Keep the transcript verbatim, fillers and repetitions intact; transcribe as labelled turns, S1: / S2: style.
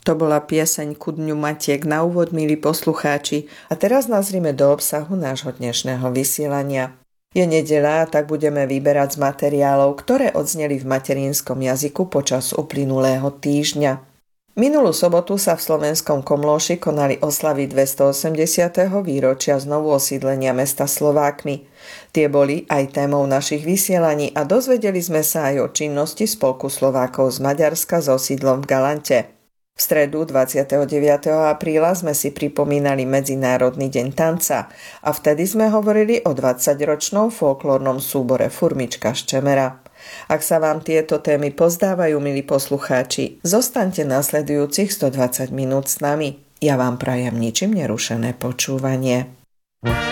S1: To bola pieseň Ku dňu matiek na úvod, milí poslucháči, a teraz nazrime do obsahu nášho dnešného vysielania. Je nedeľa, tak budeme vyberať z materiálov, ktoré odzneli v materinskom jazyku počas uplynulého týždňa. Minulú sobotu sa v slovenskom Komlóši konali oslavy dvestoosemdesiateho výročia znovu osídlenia mesta Slovákmi. Tie boli aj témou našich vysielaní a dozvedeli sme sa aj o činnosti Spolku Slovákov z Maďarska so sídlom v Galante. V stredu dvadsiateho deviateho apríla sme si pripomínali Medzinárodný deň tanca a vtedy sme hovorili o dvadsaťročnom folklórnom súbore Furmička z Čemera. Ak sa vám tieto témy pozdávajú, milí poslucháči, zostaňte nasledujúcich stodvadsať minút s nami. Ja vám prajem ničím nerušené počúvanie.